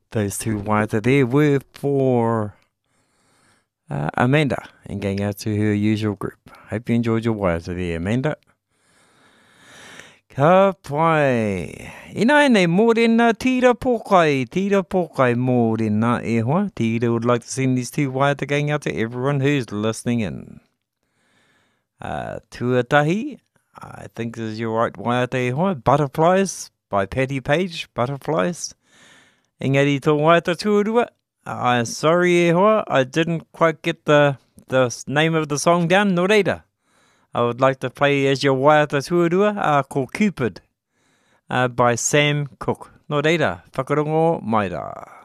Those two waiata there were for Amanda and going out to her usual group. Hope you enjoyed your waiata there, Amanda. Ka pai. Ina nei mōrena tira pokai mōrena e hoa. Tira would like to send these two waiata going out to everyone who's listening in. Tuatahi, I think this is your right waiata e hoa. Butterflies by Patty Page, Butterflies. Engari tō waiata tuarua. I'm sorry e hoa, I didn't quite get the name of the song down, no reira. I would like to play as your waiata tuarua, called Cupid, by Sam Cooke. No reira, whakarongo mai rā.